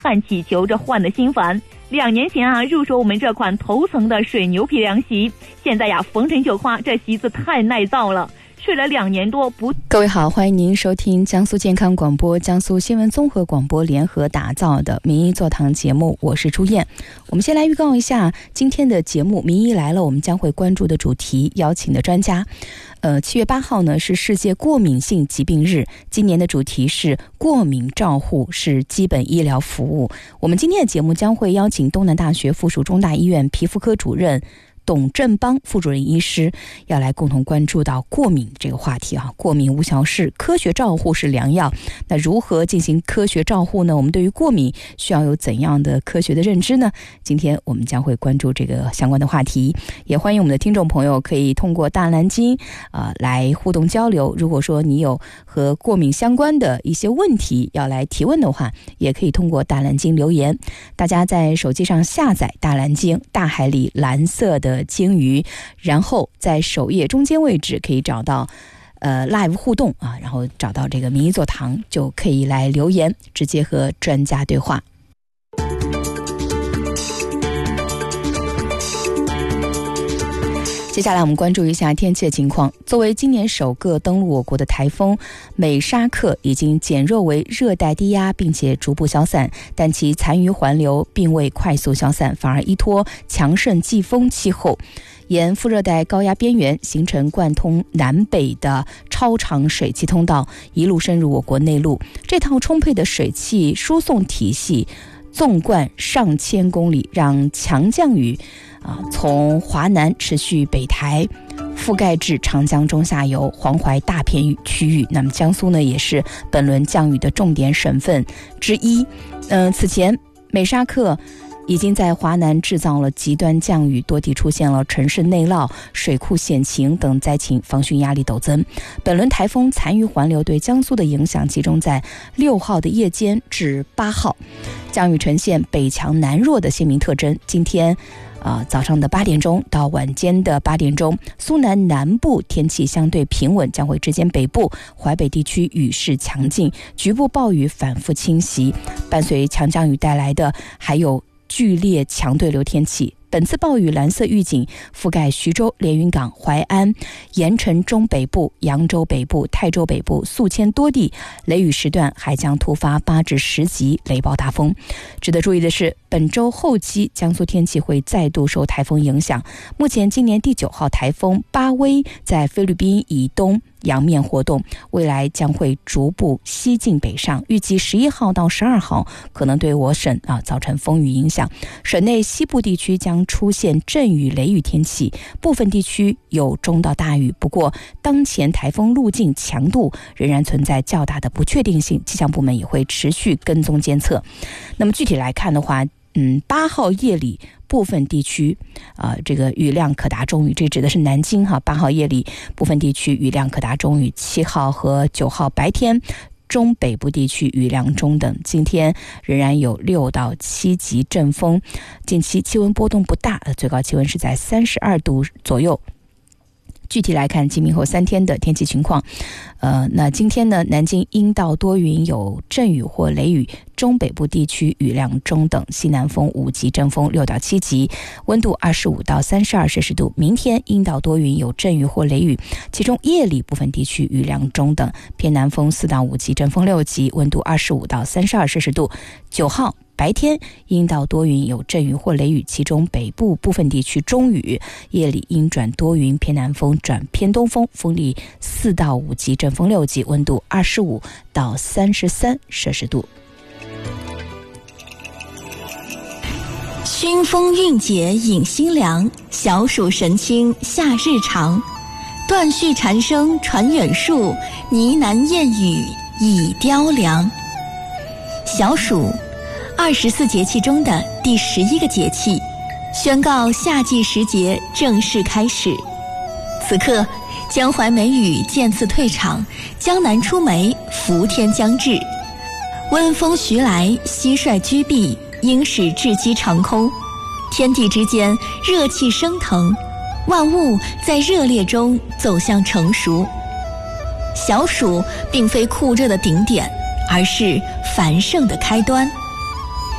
换祈求着换的心烦。2年前入手我们这款头层的水牛皮凉席，现在逢尘就夸这席子太耐造了，睡了2年多不。 各位好，欢迎您收听江苏健康广播、江苏新闻综合广播联合打造的名医座堂节目，我是朱燕。我们先来预告一下今天的节目，名医来了，我们将会关注的主题，邀请的专家。7月8号呢是世界过敏性疾病日，今年的主题是过敏照护是基本医疗服务。我们今天的节目将会邀请东南大学附属中大医院皮肤科主任董振邦副主任医师，要来共同关注到过敏这个话题啊。过敏无小事，科学照护是良药。那如何进行科学照护呢？我们对于过敏需要有怎样的科学的认知呢？今天我们将会关注这个相关的话题，也欢迎我们的听众朋友可以通过大蓝鲸来互动交流。如果说你有和过敏相关的一些问题要来提问的话，也可以通过大蓝鲸留言。大家在手机上下载大蓝鲸，大海里蓝色的鲸鱼，然后在首页中间位置可以找到live 互动然后找到这个名医座堂，就可以来留言，直接和专家对话。接下来我们关注一下天气的情况。作为今年首个登陆我国的台风美沙克已经减弱为热带低压，并且逐步消散，但其残余环流并未快速消散，反而依托强盛季风气候，沿副热带高压边缘形成贯通南北的超长水汽通道，一路深入我国内陆。这套充沛的水汽输送体系纵贯上千公里，让强降雨从华南持续北台，覆盖至长江中下游、黄淮大片区域。那么江苏呢，也是本轮降雨的重点省份之一。此前美沙克已经在华南制造了极端降雨，多地出现了城市内涝、水库险情等灾情，防汛压力陡增。本轮台风残余环流对江苏的影响集中在6号的夜间至8号，降雨呈现北强南弱的鲜明特征。今天早上的8点钟到晚间的8点钟，苏南南部天气相对平稳，将会直接北部、淮北地区雨势强劲，局部暴雨反复侵袭。伴随强降雨带来的还有剧烈强对流天气。本次暴雨蓝色预警覆盖徐州、连云港、淮安、盐城中北部、扬州北部、泰州北部、宿迁多地，雷雨时段还将突发8至10级雷暴大风。值得注意的是，本周后期江苏天气会再度受台风影响。目前今年第9号台风巴威在菲律宾以东洋面活动，未来将会逐步西进北上，预计11号到12号可能对我省造成风雨影响。省内西部地区将出现阵雨雷雨天气，部分地区有中到大雨。不过当前台风路径强度仍然存在较大的不确定性，气象部门也会持续跟踪监测。那么具体来看的话，8号夜里部分地区这个雨量可达中雨，这指的是南京8号夜里部分地区雨量可达中雨。7号和9号白天中北部地区雨量中等。今天仍然有6到7级阵风，近期气温波动不大，最高气温是在32度左右。具体来看今明后3天的天气情况，那今天呢，南京阴到多云，有阵雨或雷雨，中北部地区雨量中等，西南风5级，阵风6到7级，温度25到32摄氏度。明天阴到多云，有阵雨或雷雨，其中夜里部分地区雨量中等，偏南风4到5级，阵风6级，温度25到32摄氏度。9号白天阴到多云，有阵雨或雷雨，其中北部部分地区中雨，夜里阴转多云，偏南风转偏东风，风力4到5级，阵风6级，温度25到33摄氏度。 熏风韵解饮心凉，小暑神清夏日长。断续蝉声传远树，呢喃燕语已雕梁。小暑，24节气中的第11个节气，宣告夏季时节正式开始。此刻，江淮梅雨渐次退场，江南出梅，伏天将至。温风徐来，蟋蟀居避，应使雉鸡长空。天地之间热气升腾，万物在热烈中走向成熟。小暑并非酷热的顶点，而是繁盛的开端。